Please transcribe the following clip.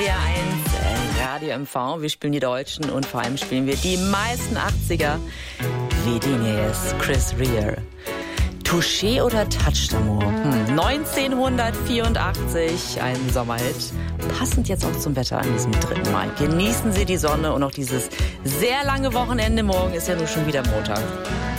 NDR 1 Radio MV. Wir spielen die Deutschen und vor allem spielen wir die meisten 80er. Wie Dinies, Chris Rea. Touché oder Touch d'Amour? 1984, ein Sommerhit. Passend jetzt auch zum Wetter an diesem 3. Mai. Genießen Sie die Sonne und auch dieses sehr lange Wochenende. Morgen ist ja nur schon wieder Montag.